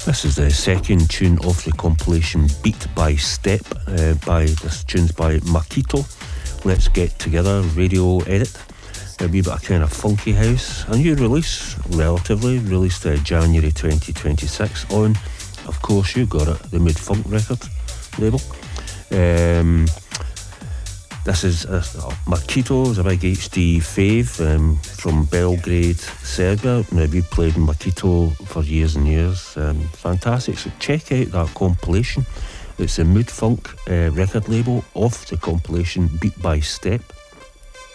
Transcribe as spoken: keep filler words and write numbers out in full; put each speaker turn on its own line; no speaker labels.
This is the second tune of the compilation Beat by Step. Uh, by this tune's by Makito. Let's Get Together radio edit. A wee bit of kind of funky house. A new release, relatively, released uh, January twenty twenty-six on, of course you got it, the Mood Funk record label. Um, this is uh, Makito is a big H D fave um, from Belgrade, Serbia. Now, we played in Makito for years and years. Um, fantastic. So check out that compilation. It's the Mood Funk uh, record label of the compilation Beat by Step.